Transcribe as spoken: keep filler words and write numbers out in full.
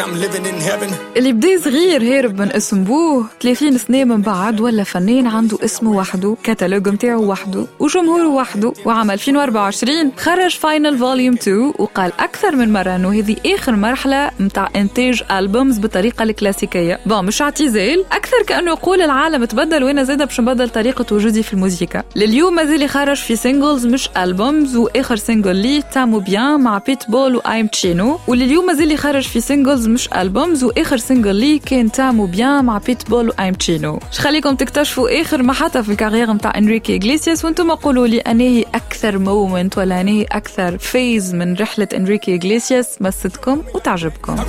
اللي بدا صغير هارب من اسم بوه، ثلاثين سنة من بعد ولا فنان عنده اسمه وحده، كتالوج متاعه وحده وجمهوره وحده. وعام ألفين وأربعة وعشرين خرج فاينل فوليوم اثنين وقال أكثر من مرة أنه هذه آخر مرحلة متاع إنتاج ألبومز بالطريقة الكلاسيكية. بون مش اعتزال، أكثر كأنه يقول العالم تبدل وأنا زادة باش نبدل طريقة وجودي في الموسيقى. لليوم مازال خرج في سينجلز مش ألبومز، وآخر سينجل ليه تامو بيان مع بيتبول وآيم تشينو، ولليوم مازال خرج في سينجلز مش ألبومز، وآخر سينجل ليه كان تامو بيان مع بيتبول وآيم تشينو. خليكم تكتشفوا آخر محطة في الكارير متاع إنريكي إغليسياس وانتم قولوا لي أنا هي أكثر مومنت ولا أنا هي أكثر فيز من رحلة إنريكي إغليسياس مستكم وتعجبكم.